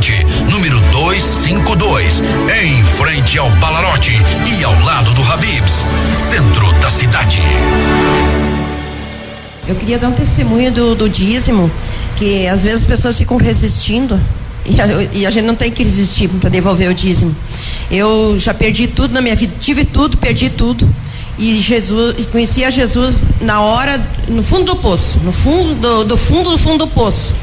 Norte, número 252, em frente ao Balarote e ao lado do Habib's, centro da cidade. Eu queria dar um testemunho do dízimo, que às vezes as pessoas ficam resistindo e a gente não tem que resistir para devolver o dízimo. Eu já perdi tudo na minha vida, tive tudo, perdi tudo. E conheci a Jesus na hora, no fundo do poço, no fundo do fundo do poço.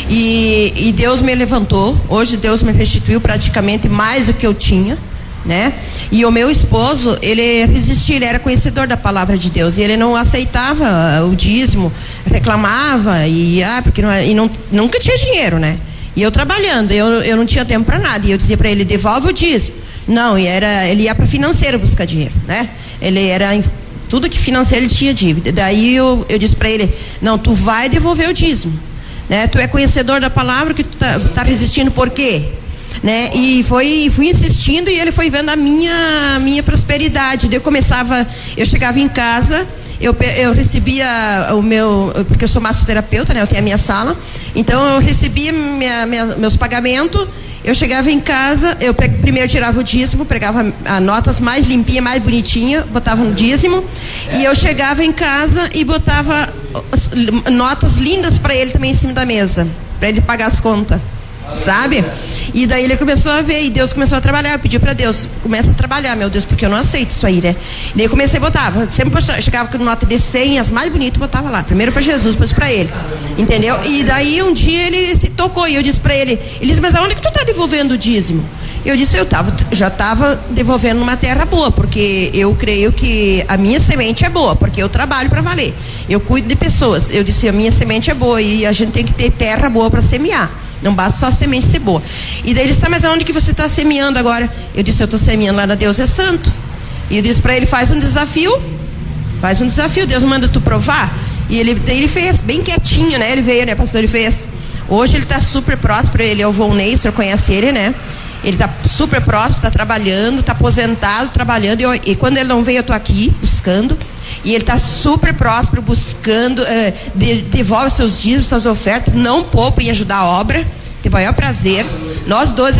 E Deus me levantou. Hoje Deus me restituiu praticamente mais do que eu tinha, né? E o meu esposo, ele resistia, ele era conhecedor da palavra de Deus e ele não aceitava o dízimo, reclamava porque nunca tinha dinheiro, né? E eu trabalhando, eu não tinha tempo para nada. E eu dizia para ele: devolve o dízimo. Não, ele ia para financeiro buscar dinheiro, né? Ele era tudo que financeiro, ele tinha dívida. Daí eu disse para ele: não, tu vai devolver o dízimo, né? Tu é conhecedor da palavra, que tu tá resistindo por quê? Né? E fui insistindo e ele foi vendo a minha prosperidade. Daí eu chegava em casa, eu recebia porque eu sou massoterapeuta, né? Eu tenho a minha sala, então eu recebia meus pagamentos. Eu chegava em casa, eu primeiro tirava o dízimo, pegava as notas mais limpinhas, mais bonitinhas, botava no dízimo, e eu chegava em casa e botava notas lindas para ele também em cima da mesa, para ele pagar as contas, sabe? E daí ele começou a ver, e Deus começou a trabalhar. Eu pedi para Deus: começa a trabalhar, meu Deus, porque eu não aceito isso aí, né? E daí eu comecei a botar, sempre chegava com nota de 100, as mais bonitas, botava lá, primeiro para Jesus, depois para ele, entendeu? E daí um dia ele se tocou e eu disse para ele disse: mas aonde que tu tá devolvendo o dízimo? Eu disse: já estava devolvendo numa terra boa, porque eu creio que a minha semente é boa, porque eu trabalho para valer, eu cuido de pessoas. Eu disse: a minha semente é boa e a gente tem que ter terra boa para semear. Não basta só a semente ser boa. E daí ele disse: mas aonde que você está semeando agora? Eu disse: eu estou semeando lá na Deus é Santo. E eu disse para ele: faz um desafio, Deus manda tu provar. E ele fez, bem quietinho, né? Ele veio, né, pastor? Ele fez. Hoje ele está super próspero. Ele é o Volney, o senhor conhece ele, né? Ele está super próspero, está trabalhando, está aposentado, trabalhando. E quando ele não veio, eu estou aqui buscando. E ele está super próspero, buscando, devolve seus dízimos, suas ofertas, não poupa em ajudar a obra, tem o maior prazer. Nós 12